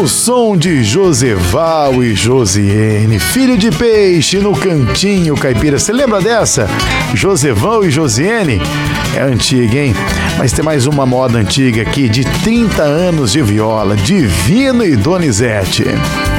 ao som de Joseval e Josiene, Filho de Peixe no Cantinho Caipira. Você lembra dessa? Joseval e Josiene? É antiga, hein? Mas tem mais uma moda antiga aqui, de 30 anos de viola, Divino e Donizete.